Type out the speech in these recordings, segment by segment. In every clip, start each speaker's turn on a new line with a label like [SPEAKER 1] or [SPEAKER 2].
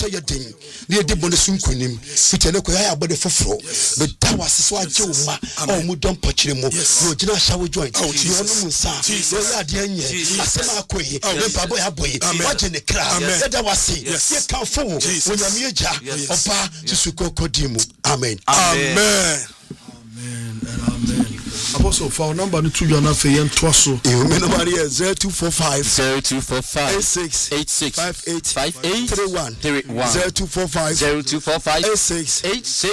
[SPEAKER 1] so ye den ne de bone so nkonim fitene ko ya abode foforo be dawa seso agye wo ma o mu don pokire mu no gina shawo joint yo no mu sa yo ya de anye asema akoyi we babo ya boyi waje ne kra ye da wase ye kan fo wo nyame agya oba jesu kokodimu amen
[SPEAKER 2] amen. Apostle, for our number to you na fe yen toaso.
[SPEAKER 1] My number is 0245
[SPEAKER 3] 86 58
[SPEAKER 1] 31 0245 86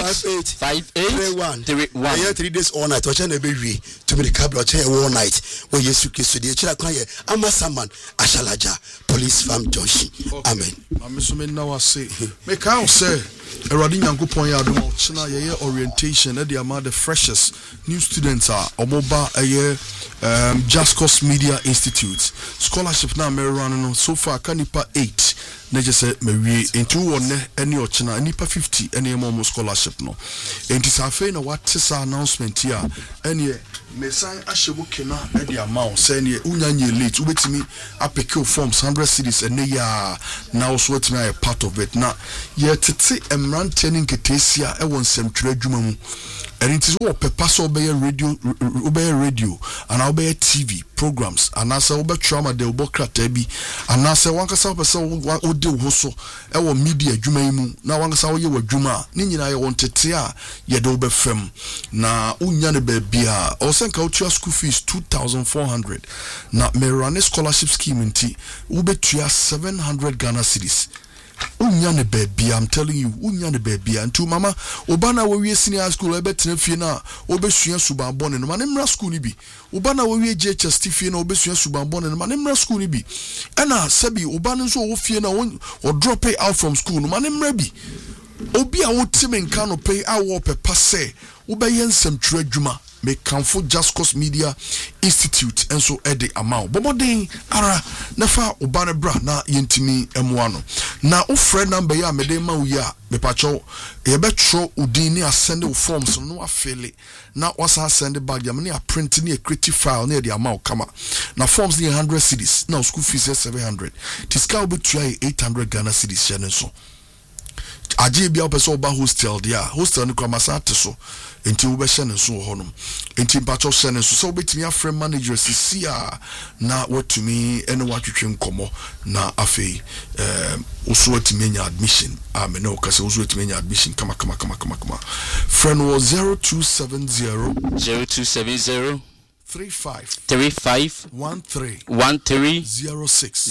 [SPEAKER 1] 58 31. Yeah, 3 days all night. Ocha na be wi to me the cable ocha all night. When Yesu Kristo dey chira kwan ye amasaman ashalaja police farm junction. Amen.
[SPEAKER 2] Amiso na wase. Me kan say Eradi Nyankopon ya do china ye orientation e dey among the freshest new students are omoba Just Cause Media Institute scholarship na me run no so far kanipa 8 na je say me wi into one any ochina nipa 50 any more scholarship no enti sa fe na what is announcement here any me sign ahyewo kena e dey amount say ne unyanye late ubetimi apeke forms 100 cedis and ya now so wetimi a part of it na ye tete emran training ketesia e won semtwere adwuma mu. And it is what purpose obey radio and obey TV programs and as obey trauma de obokrata bi and as one kasa person wo de wo so e wo media adwuma mu na one kasa wo ye wadwuma ni nyina ye won tete a ye de obey fam na unya ne ba bia o senka utua school fees 2400 na me run scholarship scheme nti wo betua 700 Ghana cedis. Unyane baby, I'm telling you, unyane baby. And to mama, Obana we senior school, I bet Nefina, Obesuan Subambon, and Manemra school be. Obana we JHS Stifina, Obesuan Subambon, and Manemra school be. And Sebi, Obana so Fiena or drop pay out from school, Manemrebi. Obi a would Tim and Kano pay our per passe, Obeyen some trejuma. Make Comfort Just Cause Media Institute and so at the amount. Bomodin ara nafa ubane bra na yentimi M1. Na o friend number ya medema uya me pacho ye betro udini asende u forms no afele na wasa send back ya mani a print ni a creative file near the amount kama. Na forms ni 100 cedis. Now school fees is 700. Tiska obi try 800 Ghana cedis channel so. Aje bia opeso ba hostel dia. Hostel ni kwa masate so. Enti wo be hye so honum enti mpacho hye so so betimi afrem manager sisia na watumi ene watwetwe nkomo na afei oso watimi nya admission amen o kase oso watimi nya admission kama friend was 0270 35 13 06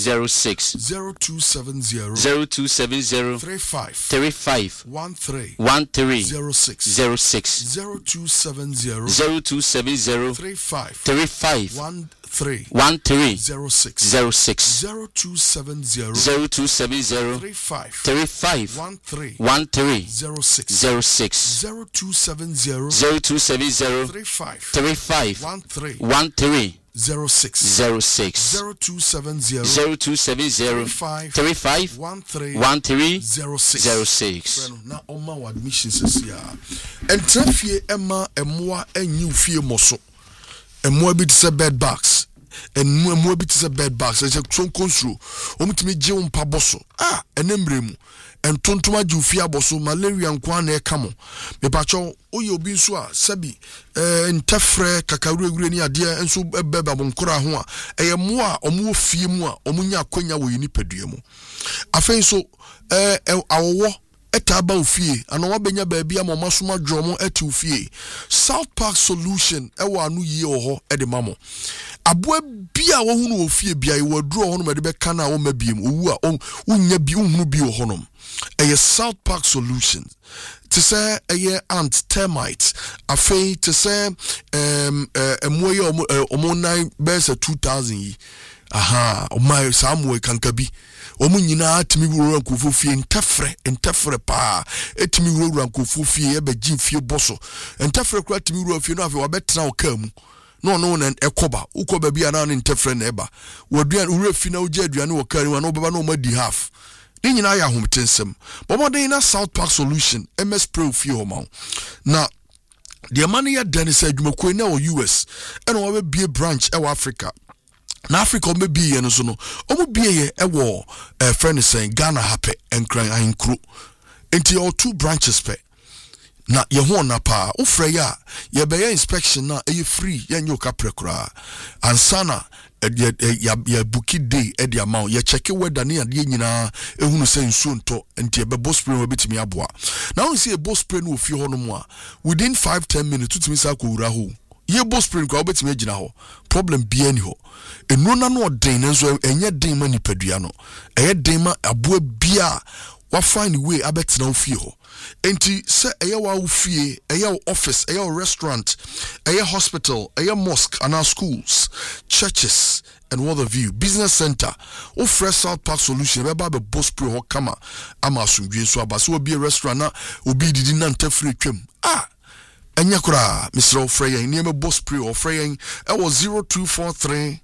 [SPEAKER 2] 0270 35 13 06 0270 35 13 06 0270 35 13 06 0270 35 13 06 0270 35 13 06 na oma wa admissions sia entrafie ema emwa enyu fie moso emwa bi tse bed box emwa bi tse bed box e tsonkonsuro omutimi je umpa boso enemremu entontoma jufia boso malaria nkwa na ekamo mepacho oye obi nso a sabi ntafre kakawurewure ni ade enso beba bonkora ho a eyemo a omo fie mu a omunya akonya wo yinipadua mu afei so awowo etaba ofie ano wabenya baabi amoma soma dwomo eti ofie South Park Solution ewo anu yie oho ede mamo aboa bia wo hunu ofie bia e waduro ho no mede be kana wo mabiem owu a unya bi hunu bi wo honom eye South Park Solutions to say a ant termites afei to say emoye omonai besa 2000 my samwe kankabi omunyina atimi wura nkofofie ntafre pa etimi wura nkofofie e begin fie boso ntafre kura atimi wura fie no afi wabetena okamu no na ekoba ukoba bia na ntafre na eba waduan wura fie na uje aduane wokani wa no beba no madi half ni nyina ya homtensem bomodin na South Park Solution MS Pro fie homa na the money ya dane say adwumakoi na o US eno wa be branch e Africa na Africa omebi ye no so no omubi ye ewo friend saying Ghana happy enkran ankro enti your 2 branches pe na ye ho na pa ufre ya ye be inspection na e free ye nyoka prekura ansana ya buki day e the amount ye check weather ne ade nyina ehunu se nsuo nto enti e be boss spray obetimi aboa na won see e boss spray no ofie ho no mo a within 5-10 minutes tutimi sa ko wura ho ye boss spray ko obetimi agina ho problem bia ni ho enu na no den nso enye den ma nipadua no eye den ma aboa bia wa find way abetena ofie ho enti se eye wa ofie eye office eye restaurant eye hospital eye mosque and our schools churches and what have you business center o fresh South Park solution be ba be boss pro ho kama ama asumdwe so aba so obi restaurant na obi didi na ntafre twam enya kura Mr. Ofreyen nieme boss pro Ofreyen e was 0243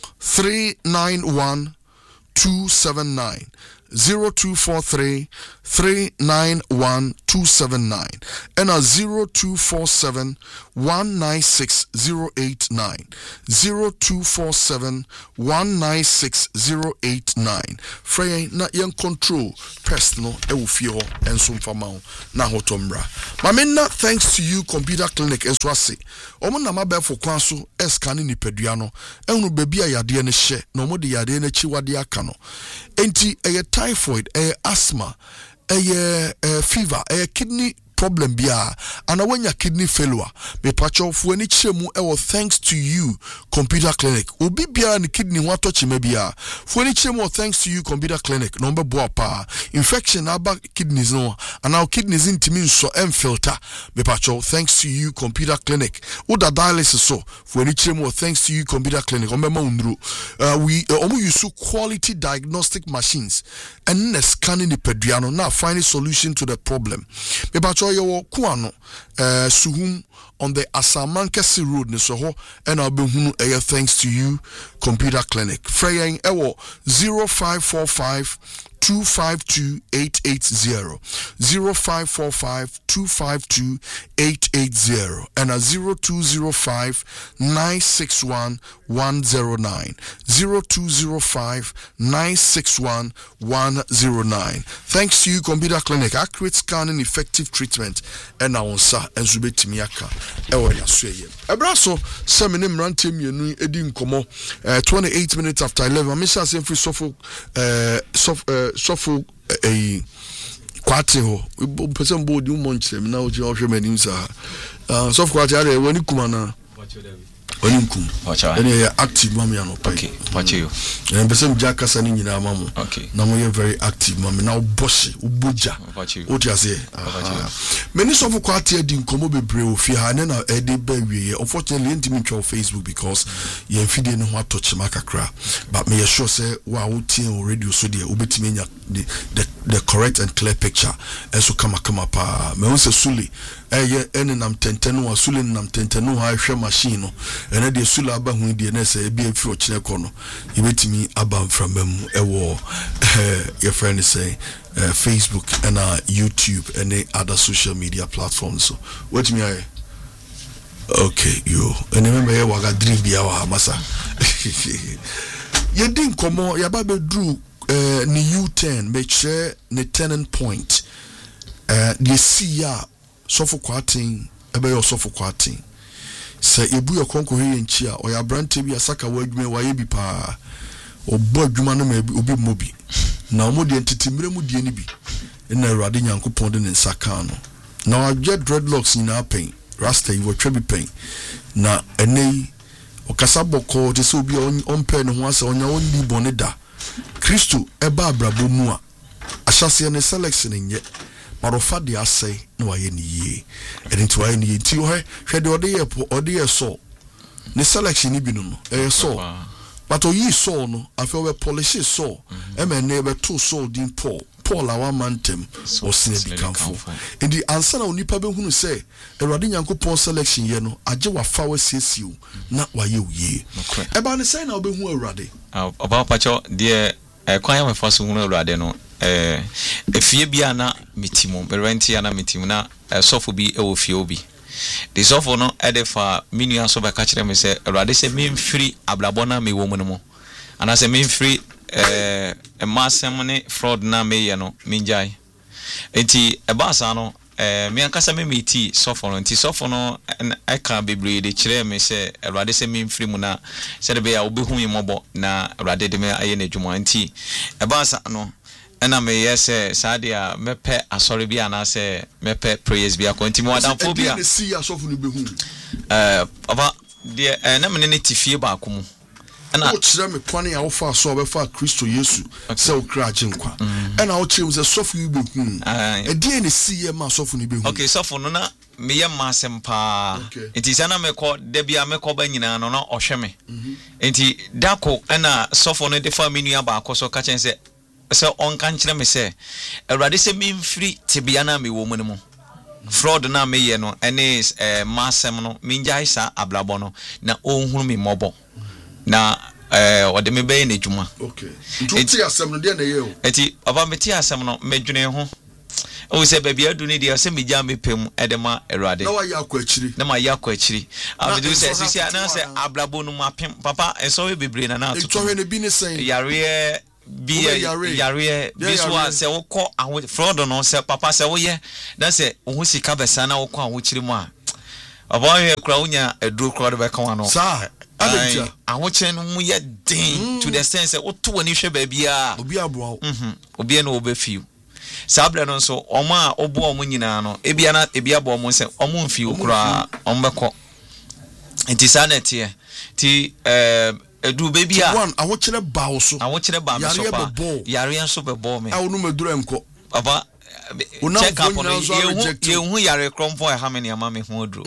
[SPEAKER 2] 391 279 0243 391 279 and a 0247 196 089 0247 196 089 Frey na yen control personal e wo fie ho enso mfama na hotomra mamena thanks to you computer clinic enso ase omo na mabefo kwan so escan ni padua no ehunu baby ayade ne hye na omo de yade na chiwade aka no enti typhoid, asthma, fever, kidney problem bia and when your kidney failure me pacho fu ani chemu thanks to you computer clinic obi bia ni kidney wa touch me bia fu ani chemu thanks to you computer clinic no be boa pa infection aba kidneys no and our kidneys intimi so filter me pacho thanks to you computer clinic oda dialysis so fu ani chemu thanks to you computer clinic o me ma unru we use quality diagnostic machines and scanning the pediano now finding solution to the problem me pacho yo kuano suhum on the Asamankesi road ni so ho and I'll be thanks to you computer clinic Freya ewo 0545 252 880 0545 252 880 and a 0205 961 109 0205 961 109. Thanks to you computer clinic, accurate scanning, effective treatment and our sa and zubetimiaka ewa yasweye ebraso seminim rantem yenu edi nkomo 28 minutes after 11 Mr. Semfree Sofo kwate ho person board you monch na oje ohwe manim sa Sofo kwate are wani kuma na wani kum ene active mama ya no okay pache yo en person jaka sa ni nyina mama okay na mo very active mama na oboshi uboja o ti ase many Sofo kwate edi nkomo bebre ofi ha na edi ba wie unfortunately ntimi ntwa Facebook because ye mfide no ho atoche makakra but me sure say wa uti on radio so there obetimi nya the correct and clear picture eso kama pa me won se suli ene nam tenten wa suli nam tenten no ha hwe machine no ene de suli aba hu de na se bia fi o kire ko no yebetimi aba from mu ewo your friend is saying Facebook and YouTube and other social media platforms so what me I okay yo and remember you waga dream bia wa masa ye din komo ya ba be drew ni U10 make sure ni turning point the see ya Sofo kwatin ebe yo Sofo kwatin se ebu yo konko he nchi a oya brante bi asaka wadwuma wa ye bi pa obo adwuma no ma obi mobi na omodi entitimire mu die ni bi na Awurade Nyankopɔn de ne nsaka no na wagye dreadlocks ni na pain rasta you twa bi pain na enei okasa boko te se obi on pen ho asa onya onni bone da Kristo eba abrabo mu a ahyase ne selection nye marofa de asai na waye ni yie enti waye ni enti hwe de ode ye so ne selection ni bi no so but oyi so no afi we polish so emene be to so din Paul awa mantem osine bi kanfo enti ansa na onipa be hunu se Awurade Nyankopɔn selection ye no age wa fa wa siesiu na waye uye eba ne sai na obehu Awurade
[SPEAKER 3] oba pacho de kwan ya mefa so hunu Awurade no efie bia na mitimu berenti ya na mitimu na sofo bi ewo fie obi the sofo no edefa minua so be ka kire me say Awurade say me mfiri ablabo na me wo mu no mo ana say me mfiri masem ne fraud na me ye no minjai enti ebasa no me ankasa me meti sofo no enti sofo no eka bebre de kire me say Awurade say me mfiri mu na say de be ya obehu yemobo na Awurade de me aye na dwuma enti ebasa no ena me yese sadia mepe asori bia na se mepe prayers bia konti mo adam phobia
[SPEAKER 2] e see asofu no behu
[SPEAKER 3] aba de na me ne tifie ba akomu ena
[SPEAKER 2] o kire me kwane a wo fa so obefa Kristo Yesu se o kra agenkwa ena o kire me se sofu no behu e de ne see ye ma sofu no behu
[SPEAKER 3] okay sofu no na me ye masem pa enti sana me ko de bia me ko ba nyina no na ohwe me enti dako ena sofu no de fa menua ba akoso ka chen se on kan kire me se Awurade se me mfiri tibia na me wo mu ne mu fraud na me ye no ene masem no minjai sa ablabo no na onhunu me mobo na ode me be na djuma
[SPEAKER 2] okay nti asem no de na ye o
[SPEAKER 3] eti aba meti asem no medwene ho o se bebia adu ni de se me ja me pem edema Awurade
[SPEAKER 2] na wa ya akwa akiri
[SPEAKER 3] na ma ya akwa akiri abidu se sisi na se ablabo no mapem papa enso we bebre na na atoto
[SPEAKER 2] etwa ne bi ne sen
[SPEAKER 3] yare bi yare biswa se wokọ aho fraud no se papa se wo ye na se wo sika besa na wokọ aho kiri mu a oboye kura unya eduro kura de beka wano
[SPEAKER 2] sa abetia
[SPEAKER 3] aho kire no mu ye din to the sense wo to wani hwe ba bia
[SPEAKER 2] obi aboa
[SPEAKER 3] obi na obefiu sabra no so omo a obo omo nyina no ebia bo omo se omo mfiu kura omo beko enti sanete ti edu baby a
[SPEAKER 2] one awo kire ba wo so
[SPEAKER 3] awo kire ba me so pa yare enso be bo me
[SPEAKER 2] awo no maduro enko
[SPEAKER 3] baba check up on you yare kromfo e ha me ne ama me ho aduro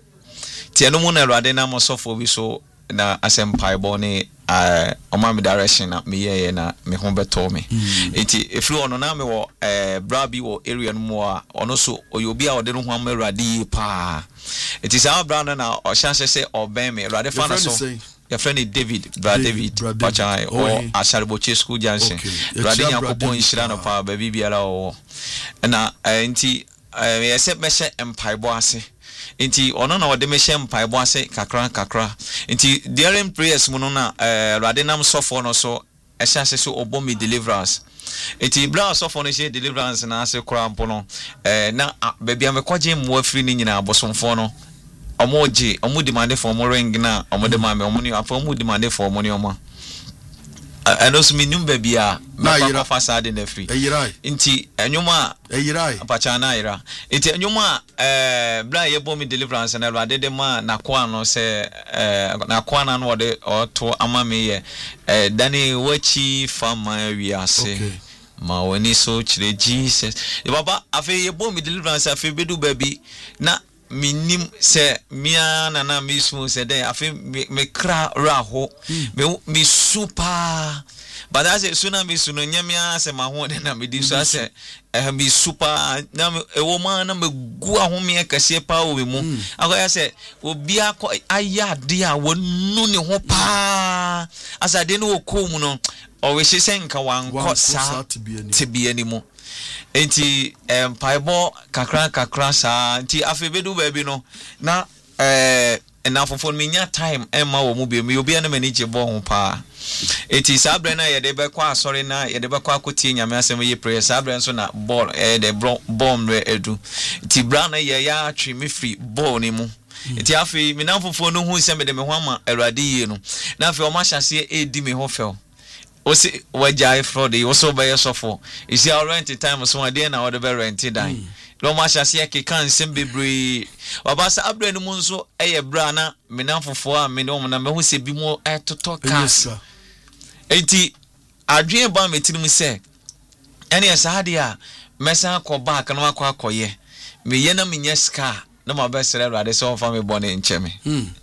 [SPEAKER 3] ti eno mu na Awurade na mosofo bi so na asempai bo ne oma me direction na me ye na me ho beto me enti efri ono na me wo bra bi wo area no mo a ono so oyobi a ode no ho am Awurade pa enti sa bra na o chance se oben me Awurade fa na so your friend David Bachai or Asharboche School Jansen. Radin Yakopon Ishirano pa baby biara o na enti yese meshe empire boase enti ono na wode meshe empire boase kakra enti during prayers mu no na Radinam sofo no so ehya so obo me deliverance enti bra sofo no she deliverance na ase kora mpo no na baby amekwaje mo afiri ni nyina abosomfo no omo demand for more ring na omo de ma me omo ni afa omo demand for money omo anos mi number bia na papa fasade na free nti enwuma apacha na ira nti enwuma bra ye bo mi deliverance na Awurade de ma na kwa no se na kwa na no de oto ama me ye dani wachi fama wiase ma woni so chire Jesus baba afa ye bo mi deliverance afa bedu baby na minim se mia na mismo se den afi me kra raho me super but as suna me suno nyamia se ma ho de na me di so ase me super na ewo ma na me gu ahome kase pa o mu akoya se obi akọ ayade a wonu ne ho pa asade no okom no o we senka wanko sa tibiani mu enti paibo kakra sa enti afebedu baby no na na fofo minya time emma wo mu be me obi na manage bo ho pa enti sabre na ye de be kwa asori na ye de be kwa akotie nyame asem ye prayer sabre nso na ball de bomb re edu enti bra na ye ya atwe me free ball ni mu enti afi me na fofo no hu se me de me ho ama Awurade ye no na afi o ma hyase edi me ho fel osi wajai fraud you so by yourself is your rent time so ade na wo de be rent dan lo ma hyase ya ke kan sem bebre obasa abre no mu nso eye bra na me na fofo a me no na me ho se bi mu etoto cars enti adwen ba metinim se ene esade a mesa ko back na akoye me ye na me nyeska na ma be sere Awurade se on fa me bone ncheme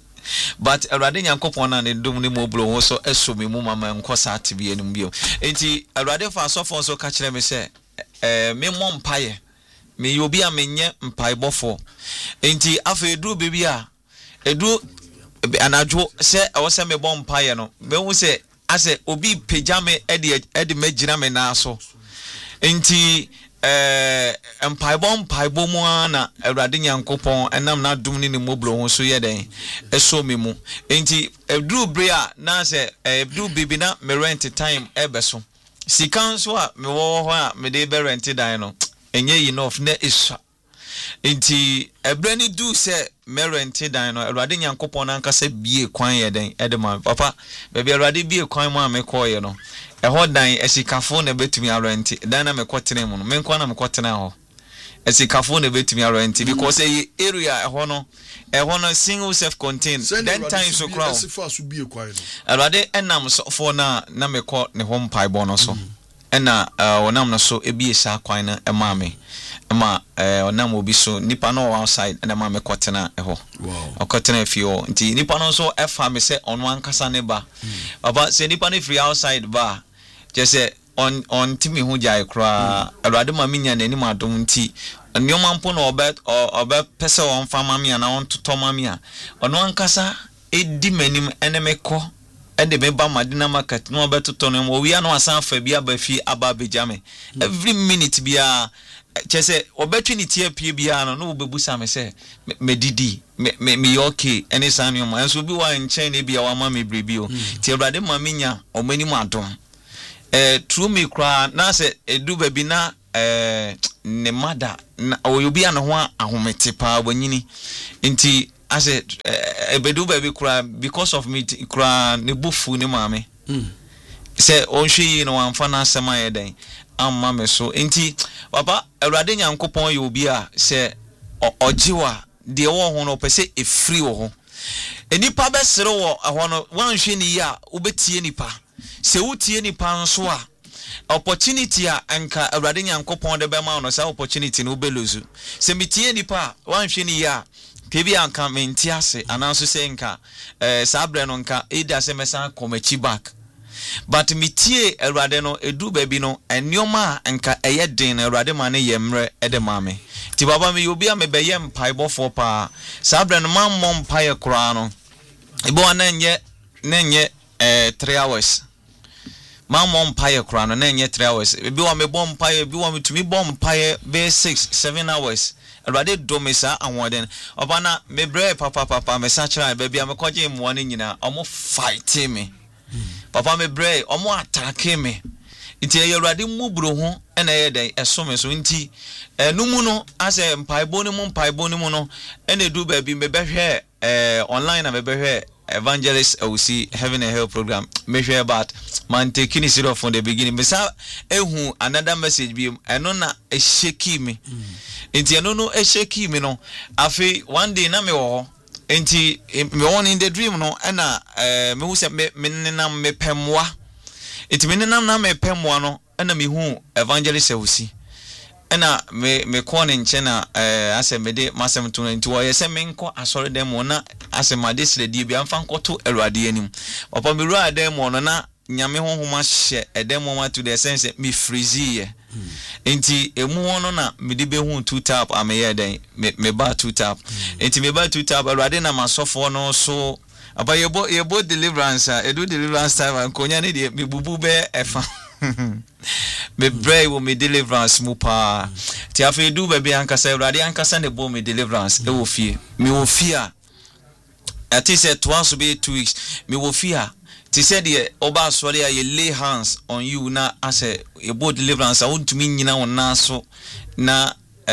[SPEAKER 3] but Awurade Nyankopon na ne dum ne moblo ho so eso me mu mama nkosa atebe anim bio enti Awurade fa sofo so ka kire me se me mo mpaye me yobi a menye mpaye bofo enti afa edu bebi a edu anadwo se o se me bo mpaye no me hu se ase obi pejame edi magina me na so enti mpaibɔ mu na awurade nyankopɔn enam na dum ni moblo ho so ye den eso me mu enti eduru bre a na se eduru bibi na me rent time ebeso sika so a me wo ho a me de be rent dan no enye enough na esua enti ebre ni du se me rent dan no awurade nyankopɔn na nkasa bie kwan ye den edema papa be awurade bie kwan mu a me kɔ ye no eho dan esikafo na betumi arenti dan na mekotene mu no menkwa na mekotene ho esikafo na betumi arenti because area eho no single self contained then time so crowd
[SPEAKER 2] esifaso bie kwan no
[SPEAKER 3] alade enam so for na mekɔ ne home pie no so ena onam no so ebie sa kwan na ema me ema onam obi so nipa no outside na ma mekotena eho
[SPEAKER 2] wow
[SPEAKER 3] okotena fio nti nipa no so efa me se ono ankasa ne ba aba se nipa ne free outside ba jese on timi hu jai kra alwade ma minya nani ma dom nti nneoma mpo na obe pese on fama me na on toto ma me a ono ankasa edi manim ene mekɔ ende me ba madina market no obe toto no mo wi na asan fa bia ba fi aba bejame every minute bia jese obetwi ni tie pie bia no obebusa me se medidi me okay ene sanyo ma enso bi wa nchen ne bia wa ma me bribio ti alwade ma minya omani mu adom true me kra na se edu baby na ne mother na oyobi an ho ahomete pa wanyini nti ase ebedu baby kra because of me kra ne bufu ne maame se onhwe no amfa na asema yeden amma me so nti papa awurade nyankopon ye obi a se ojiwa de wo ho no pese efri wo ho enipa besere wo ho no wanhwe ni ya obetie nipa se wutie nipa nso a opportunity a anka awurade nyankopon de be ma no sa opportunity no belozu se mitie nipa wanhwe ni ya kebi anka menti ase ananso se nka sabre no nka ida se mesa komachi back but mitie awurade no edu baby no enioma anka eyeden awurade ma ne yemre ede mame ti baba me obi a me be yem paibofo pa sabre no mammo mpaye kura no ebo na nye 3 hours mammo mpaye kura no na nye 3 hours ebi wa me bom mpaye ebi wa me tumi bom mpaye be 6-7 hours awurade do me sa anwoden oba na me bre papa me sa kira baby a me koje mo ne nyina omo fight me papa me bre omo attack me nti awurade mubro ho na ye den esome so nti enumu no ase mpaebo ne mu no ene edu baby me behwe online na me behwe evangelist OC Heaven and Hell program me share about man taking it serious from the beginning me sa ehu another message bi eno na e shake me nti eno no e shake me no afi one day na me wo nti me won in the dream no na me hu se me nenam me pemwa nti me nenam na me pemwa no na me hu evangelist OC ena me kone nchena ase mede masem to nti wo yese me nko asore dem na ase made sredi bia mfa nkoto awurade anim papa me ru adem no na nyame honhoma hye edem ma to the sense me freezy ye nti emu wono na mede be hu 2 tap ameye den me ba 2 tap nti me ba 2 tap awurade na masofo no so aba yebo deliverance edu deliverance time nkonya ne de me bubu be efa me pray wo me deliverance mu pa ti afi du baby ankasa awurade ankasa ne bo me deliverance e wo fie me wo fie a ati se twice be 2 weeks me wo fie a ti said ye oba sori a ye lay hands on you na ase e bo deliverance a wontumi nyina wona so na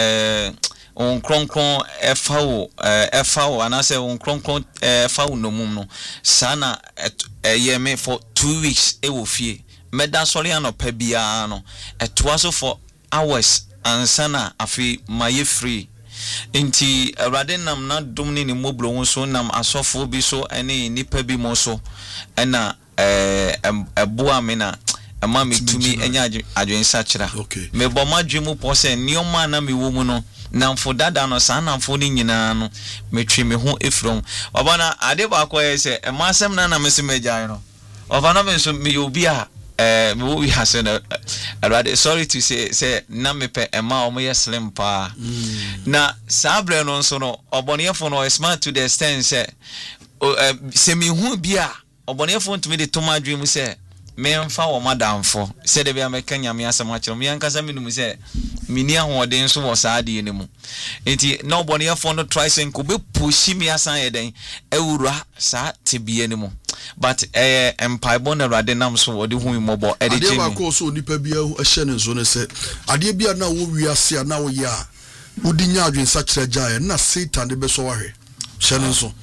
[SPEAKER 3] on kronkron efa wo anase on kronkron efa wo no mum no sana ye me for 2 weeks e wo fie meda sori anopa bia no etoaso for hours ansana afi maye free nti awurade nam na dom ni moblo ho so nam asofo bi so ene nipa bi mo so ena eboa me na ama me tumi enya adwensa kira me bo madwemu pose nioma na me wo mu no namfo dada no sa namfo ni nyina no metwe me ho efrom baba na ade ba ko ye se emasem na me se megyan no baba na me so me obi a me wo wi hasena already sorry to say na me pe ema o mo slim pa na sabre no so no obonefo no smart to the extent say se me hu bia obonefo ntumi de toma dream say me mfa wo madamfo se de bia meka nyame asem akere me yankasa menum se mini ahoden so wo saade ne mu enti no boneyefo no try sen ko be pushi me asan yeden ewura sa tebie ne mu but empire bon Awurade nam so wo de hu mobo e de chimi
[SPEAKER 2] ade ba ko so nipa bia ehye ne so ne se ade bia na wo wiase na wo ya wodi nya adwen sa kire gyae na Satan de be so wahwe hye ne so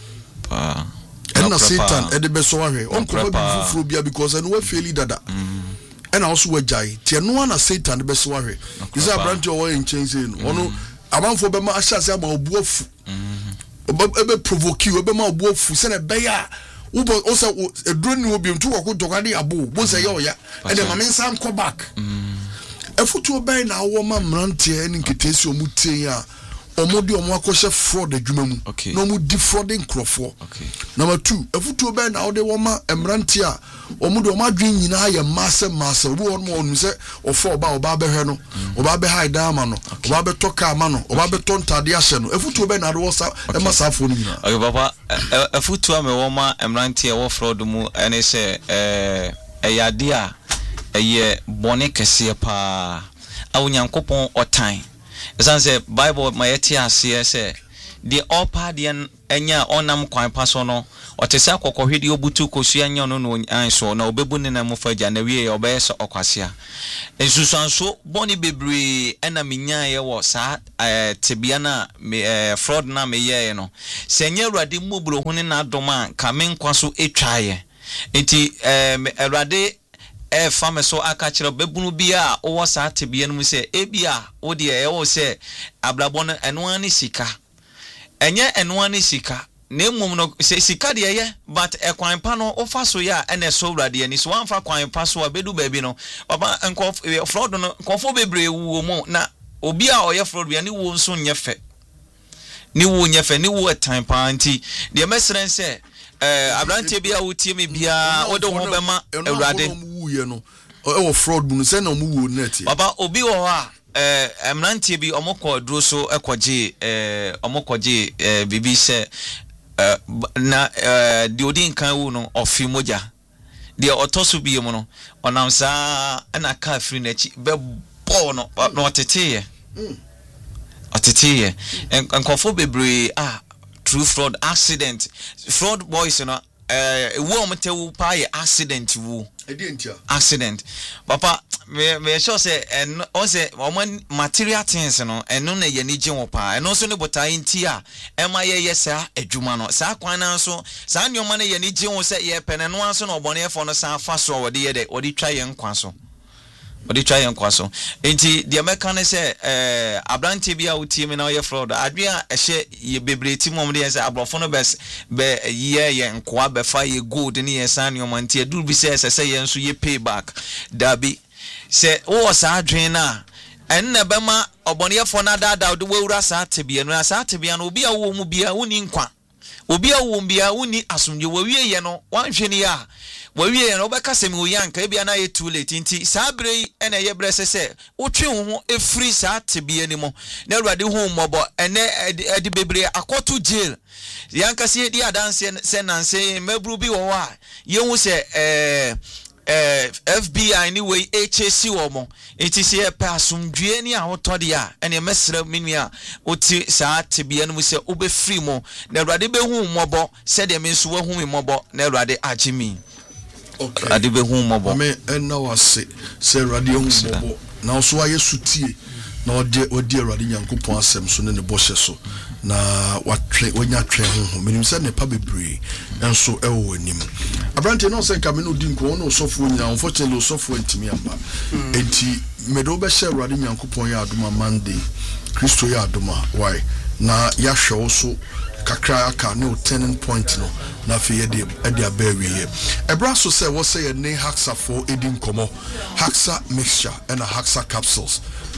[SPEAKER 2] and na Satan e de be so wahwe onko ba fufuro bia because no wa feli dada and also we jai tie no na Satan de be so wahwe is a branch o in change no ono amanfo be ma ahyase ama obuafu ebe provoke you ebe ma obuafu se na be ya ubo osa eduro ni obi ntu kwako tokade abo bo se ye oya and the mama san come back efutu obai na awo ma mrantie ni nketesi omutie a omodi omo akose fraud adwuma mu no mu defrauding crofo number 2 efutu obai na ode wo ma mrantie a omodi omo adwen nyina ya masse obo won mo onu se ofo oba behwe no oba be hide ama no oba be toka ama no oba be tontade ahye no efutu obai na do wo sa e masafo no nyina
[SPEAKER 3] okay papa efutu ame wo ma mrantie wo fraud mu ene se eyade a eye bone kese pa awunyankopon otan esanse Bible mayeti ase se the upper the enya onam kwan paso no otese akokohwede obutu kosu anya no no anso na obebu ne na mufaja na wie obeyese okwasea ensusanso boni bebre ena minya ye wo sa tebia na fraud na meye no senye Awurade mobro hune na adoma ka menkwaso etwaye enti Awurade fame so aka kire bebunu bia wo sa tebia no mu se ebia wo de wo se ablabon eno ani sika enye eno ani sika na emum no se sika de ye but ekwan pa no ofa so ya ene so Awurade ani so wanfa kwan pa so abedu ba bi no baba enko fraud no konfo bebre wu mu na obi a oye fraud bia ni wo nso nyefe ni wo etan pa anti de mesren se abrante bia wotie me bia wo de ho bema Awurade
[SPEAKER 2] no e fraud bu no se na mu wo net
[SPEAKER 3] baba obi wo ha emrantie bi omokọ duro so ekoje omokọje bibi se na de odin kan wo no ofi moja de otoso bi mu no onam sa na ka afri na chi be bo no na oteteye enkofo bebre true fraud accident fraud boys no wo mtewu pa ye accident wu accident papa me sure say on say material things no eno na ye ni gye wo pa eno so ne botai nti a ema ye sa adwuma no sa kwan na so sa nyoma na ye ni gye wo say ye pene no anso na obone efo no sa fa so wode ye de wode twa ye nkwa so odi try nkwaso enti de meka ne se abrante bia wotie me na ye fraud adwea ehye ye bebreti mom de se abrofo no be ye nkwa be fa ye gold ne ye san yo manti edu bi se ye nso ye payback dabi se wo sa adwen na enne be ma oboneyefo na dada de wawura sa tebia no sa tebia no obi a wo mu bia woni nkwa obi a wo mu bia woni asomdwe wawie ye no wanhwe ne ya wawie no beka semi oyanka bia na ye too late nti sabre ene ye brese se wotwe ho efri sa tebie ni mo na Awurade hu mobo ene edi bebre akoto jail yanka se di adanse se nanse mabru bi wo a ye hu se FBI anyway HAC wo mo enti se pa asomdwe ni ahotode a ene mesra menua oti sa tebie no mu se obefri mo na Awurade be hu mobo se de me nso wa hu mobo na Awurade agimi.
[SPEAKER 2] Okay.
[SPEAKER 3] Adibe hu mobo.
[SPEAKER 2] Me enna wase se Awurade hu mobo. Na so aye sutie na odi Awurade Nyankopon asem so ne bohye so. Na watwe onya twe hu. Menim se ne pa bebre enso ewo anim. Abrante no se nka me no di nko no sofo nya unfortunately sofo ntimi amba. Enti me do be hye Awurade Nyankopon ya adoma Monday. Kristo ya adoma why na ya hwe so kakra aka no turning point no na fe ye de abawi ye ebra so say wo say ne haxa for edin komo haxa mixture and a haxa capsules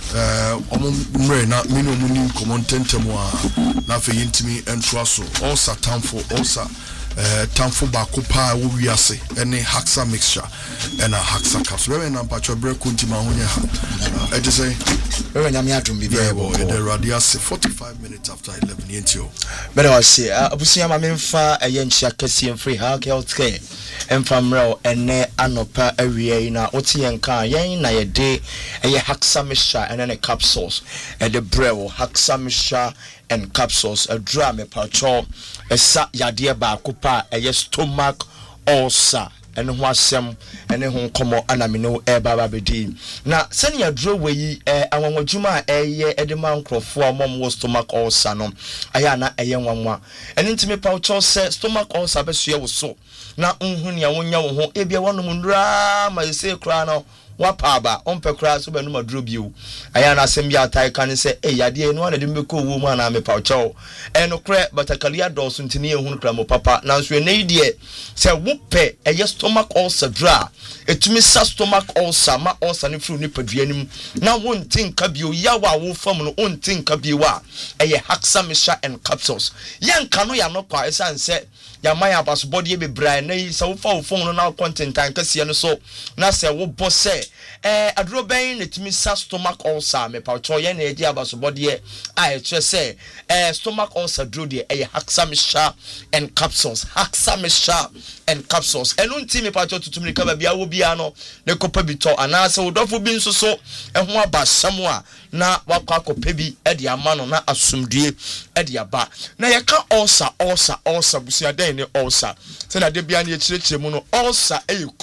[SPEAKER 2] omre na minimum ni komo tentem a na fe yintimi entwa so all satam for all tamfo baako pa wo wiase ene Haxa mixture ena Haxa capsule we na mpacho bre kuntima honye ha e dey say
[SPEAKER 1] we nyame adum bi bia bo
[SPEAKER 2] the radius 45 minutes after 11 yentio
[SPEAKER 1] better was say abusia ma memfa eye nchia kase free healthcare emfamro ene anopa awie na otiyen kan yen na ye de eye Haxa mixture ene ne capsules e de brew Haxa mixture and capsules a drama pacho esa yade ba kopa eye stomach ulcer ene ho asem ene ho komo anamino e baba bedi na sene ya draw we anwanwadwuma eye edema nkrofo amom stomach ulcer no aya na eye nwanwa ene ntime pacho se stomach ulcer beso ye wo so na nhunu ya wonya wo ho ebia wonom ndura ma yese kra no wapaba ompekra so benu maduro bio aya na asem bia tai kan se yade no na de mbeko wo mu na me paucho eno kre batakalia dos ntini ehunu kra mo papa na nso ene die se wope eye stomach ulcer dra etumi sa stomach ulcer ma ulcer ne fru ni paduanim na wontin ka bio yawa wo fam no wontin ka bio a eye Haxa mixture and capsules yanka no ya no kwa esanse ya maya baso body be bra na yi sa wo fa wo phone no na content tan kase no so na se wo bo se aduro ben netimi sa stomach ulcer me paucho ye na eji abaso body a eche se stomach ulcer dro de Haxa mixture and capsules Haxa mixture and capsules enu nti me paucho tutumi ka ba bia wo bia no ne kopa bi to ana se wo dofo bi nso so ho abasam a na wakwa kopa bi e de ama no na asumdue e de aba na ye ka ulcer busia den ne ulcer se na de bia ne chirechire mu no ulcer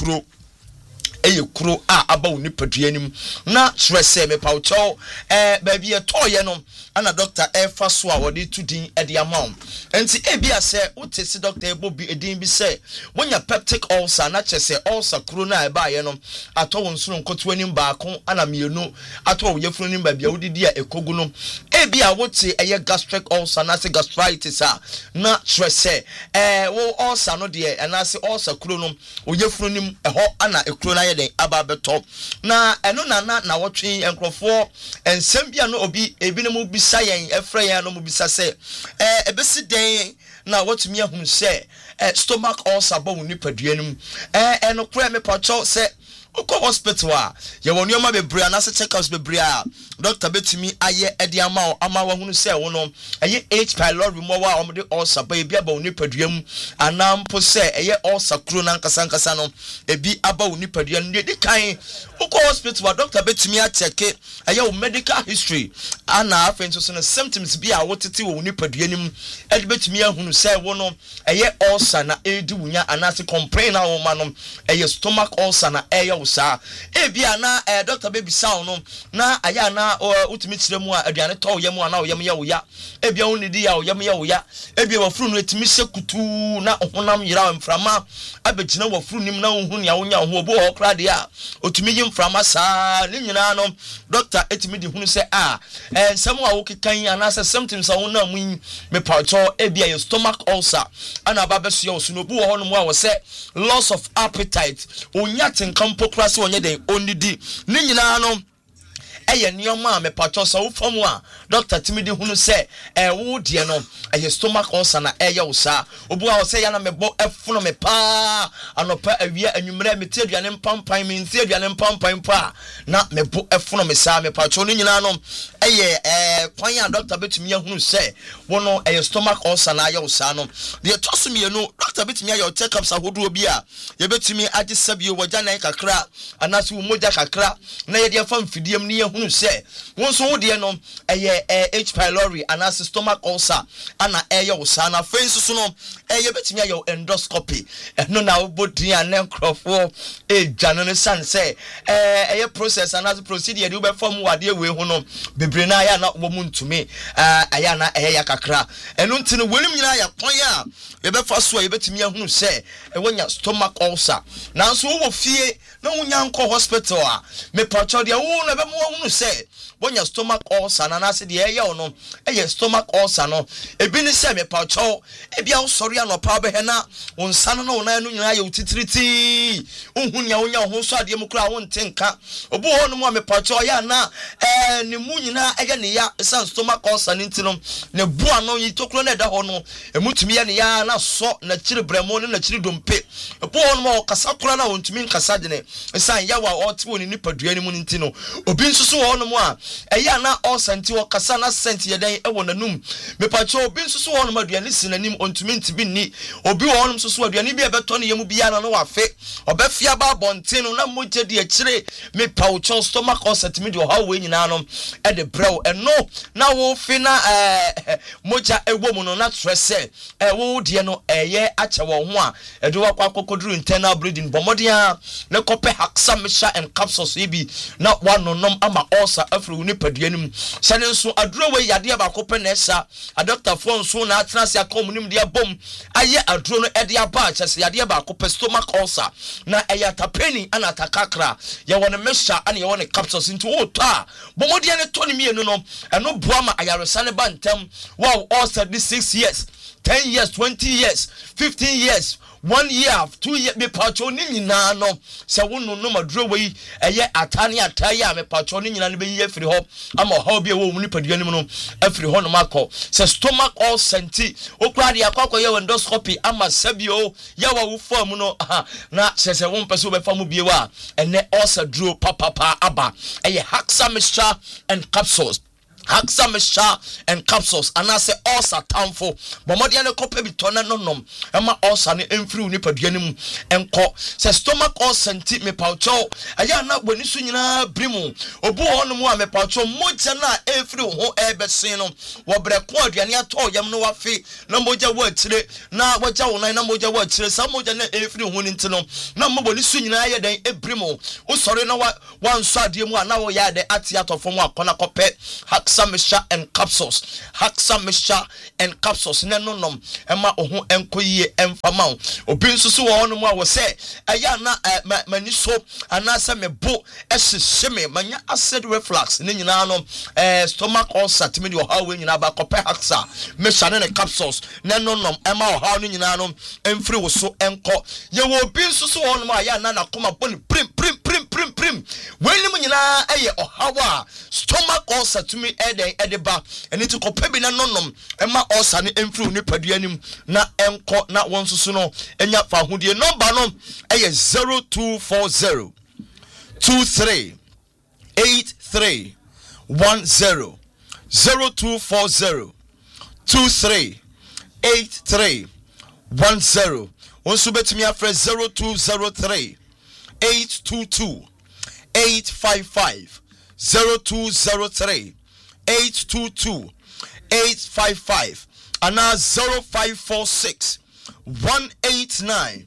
[SPEAKER 1] eye kuro a aba woni paduanim na chirese me paucho ba bia toye no ana doctor fa so a wode tudin e de amount enti bia se wote si doctor ebo bi edin bi se wonya peptic ulcer na chese ulcer kuro na eba ye no ato won suru nkoto anim baako ana mienu ato wo yefunu nim ba bia wodidi a ekogu no bia wote eye gastric ulcer na se gastritis a na chirese wo ulcer no de ana se ulcer kuro no wo yefunu nim eho ana ekuro na den aba beto na eno na wotwe enkrofo ensem bia no obi ebi no mu bisa yen efra yen no mu bisa se ebesi den na wotumi ahun se stomach ulcer ba woni paduanum eno kra me pacho se uko hospital a ye wonu ma bebre na se check up bebre a doctor betumi aye edi ama wa hunu se wono eye H pylori mo wa omde ulcer ba ebi aba woni paduam anampo se eye ulcer kro na nkasa no ebi aba woni paduam ne di kan uko hospital a doctor betumi a check eye medical history ana afenso so no symptoms bi a wotete woni paduanim edi betumi ahunu se wono eye ulcer na edi wunya anase complain na wo ma no eye stomach ulcer na eye usa bia na doctor baby sound no na aya na utimi kire mu a aduane to yam na oyam ya wo ya bia woni di ya oyam ya wo ya bia wafuru no etimi se kutu na honam yira mframa abegina wafuru nim na ohun ya wonya ho obo okra de a otimi yi mframa sa ne nyina no doctor etimi di hunu se ensem a wo kekan anasa symptoms a wona mu me paucho bia your stomach ulcer ana babeso ya osu no bu ho no mu a wo se loss of appetite onya tenkampo krase onye den onidi ne nyina no eye nioma me pacho so famu a doctor timidi hunu se wo de no eye stomach ulcer na eye usa obu a se ya na mebo efuno me pa anopa awia anwumre me te aduane mpampan me nti aduane mpampan pa na mebo efuno me sa me pacho ne nyina no eye kwan ya doctor betumi hunu se wono eye stomach ulcer na eye usa no de tosumi no doctor betumi ya check up sa hodo obi a ye betumi age sabio wagya nan kakra anase wo moja kakra na ye de fam fidiem ne hunu se won so wode no eye H pylori anase stomach ulcer ana eye usa na face so no eye betimi ayo endoscopy no na obodi an crofo dwane no san se eye process anase procedure de be fam wade we hu no bebre na ya na wo muntumi aya na eye ya kakra eno ntine welim nyina ya kwan a ye be fa so ye betimi ahunu se wonya stomach ulcer na so wo fie
[SPEAKER 4] na wonya nko hospital a me pacho de wo na be mo hunu se wonya stomach ulcer na na se de eye ono eye stomach ulcer no ebi ni se me pacho ebi a sori anopa be he na wonsa no na no nyina ye utitiriti unhu nya wonya ho so ade mu kura wo ntenka obu ho no mo me pacho ya na ne mu nyina eye ne ya san stomach ulcer ni ntino ne bua no yi tokro na da ho no emutumi ya ne ya na so na chiri bremo ne na chiri dompe obu ho no mo kasa kura na wontumi nkasa de ne san ya wa oti woni nipadua ni mu ntino obi nsusu ho no mo a eya na ulcer nti wo kasa na sent ye dan e wo nanum me pacho obi nsusu ho no maduane sinanim ontumi ntibi ni obi ho no nsusu aduane bi e beto ne yemu bia na no wafe obefia ba bonten no na mogye de akire me pacho stomach ulcer timi de ho we nyina no e de brew eno na wo fi na moja ewo mu no na trese wo de no eye ache wo ho a e de wakwa kokoduru internal bleeding bomodia na kope haksa mesha and capsules ibi na wanonom ama ulcer afro ni paduanim sane nso aduro we yade ba kope na esa a doctor fo nso na atranse akomunim de bom aye aduro no e de aba chese yade ba kope stomach ulcer na eya tapeni ana takakra ye wona mesha ana ye wona capsules into ota bomodia ne toni mienu no eno boama ayaresa ne bantam wow ulcer this 6 years 10 years 20 years 15 years 1 year 2 years me pacho ni nyina no se wonu no maduro we eye atane ataya me pacho ni nyina no be yi afiri ho ama ho bia wo mu ni paduane mu no afiri ho no makọ se stomach ulcer nti okura de akọ ye endoscopy ama sabio ya wa wo fam no na se wo mpese wo be fam bie wa ene ulcer duro papa aba eye Haxa mixture and capsules Haxa mixture and capsules and I say ulcer tamfo bomodi ne kope bitona nonom ema ulcer ne emfiri ni paduane mu enko se stomach ulcer nti me paucho aya na boni so nyina brimu obu ho no mu a me paucho moja na emfiri ho ebesen no wo breko aduane ato yam no wafe na moja wo akire na waja wo nan na moja wo akire sa moja na emfiri ho ni nti no na mo boni so nyina aye den ebrimu wo sori na wanso ade mu a na wo ya de atiato fo mu akona kope Haxa mixture and capsules Haxa mixture and capsules ne nonom ema oho enkoyie emfama obi nsusu wo no mu a wo se eya na mani so anasa mebo ehye manya acid reflux ne nyina no stomach ulcer timi de ho we nyina ba kope Haxa mixture ne capsules ne nonom ema ho no nyina no emfiri wo so enko ye wo obi nsusu wo no mu a ya na nakoma boni prim when mu nyina eye ohawa stomach ulcer timi edeba eni to kope bi na nonom ema ulcer ne emfiri ni paduanim na enko na wonsusu no enya fa hodie number no eye 0240 23 83 10 0240 23 83 10 wonsu betimi afre 0203 822 855 0203 822 855 and now 0546 189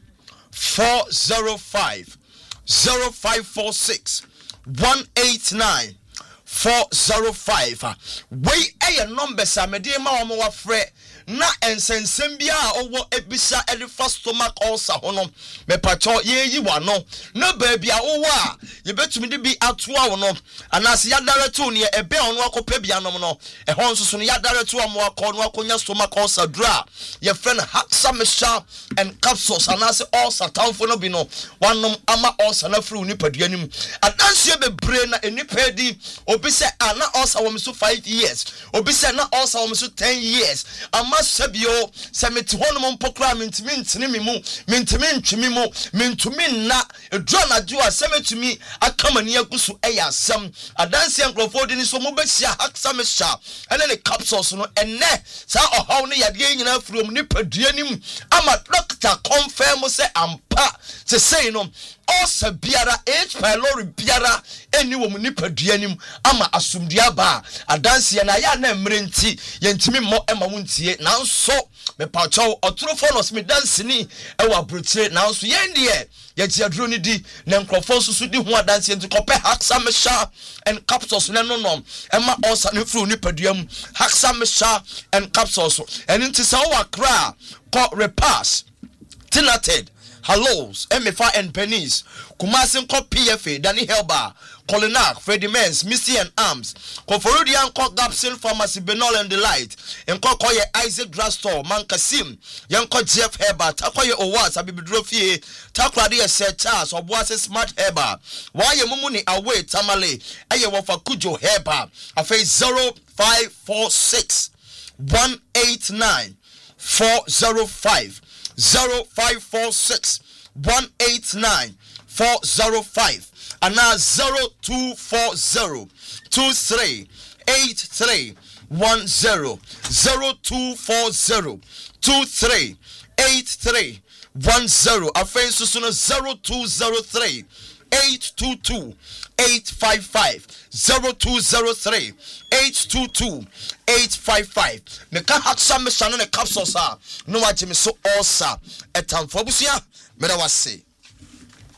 [SPEAKER 4] 405 0546 189 405 we a number samedi ma omo wa frɛ na ensensem bia owo ebisa elifa stomach ulcer hono me pacho yeyi wa no na ba bia owo a ye betumi de bi atoa wo no anase ya directo ne ebe ono akopa bia no no ehon nsoso no ya directo amo akọ no akonya stomach ulcer dra ye friend Haxa mixture and capsules anase ulcer tamfo no bi no wanom ama ulcer na fru ni paduanim adanse bebre na enipa di obi se ana ulcer wo so 5 years obi se na ulcer wo so 10 years sabio sameti hono mpokra mentimi ntene mimu mentimi ntwemi mu mentumi na edrona jua sametumi akamani agusu eya asam adanse enkrofo de ni so mobehia Haxa mixture ene ne capsules no enne sa ohaw ne yade nyina from ni paduanim ama doctor confirm say ampa se say no ulcer biara H pylori biara eni wo mu ni paduanim ama asumdua ba adanse na ya na mmerenti yentimi mo ema wuntie nanso me pacho otrofo no sme dansini ewa brotire nanso yendie ye tiadro ni di na nkrofo susu di ho adanse enti kope Haxa mixture and capsules ne no ema ulcer ne fru ni paduam Haxa mixture and capsules enti sa wa kra ko repass tinated Hallows, MFA and Pennies, Kumasin Kop PFA, Danny Helba, Colinar, Freddie Mens, Missy and Arms, Koforidian Kok Gapsil Pharmacy, Benol and Delight, and Kokoye Isaac Drugstore, Mankasim, Yanko Jeff Herba, Takoye Owas, Abibidrofie, Takradia Setas, or Boise Smart Herba, why you mumuni away Tamale, Ayawafa Kujo Herba, a face 0546 189 405 0546 189 405 and now 0240 23 83 10 0240 23 83 10 a face to 0203 822 855 0203 822 855 me ka hatsa me sano ne capsules a no watch me so osa etamfo busia me da wase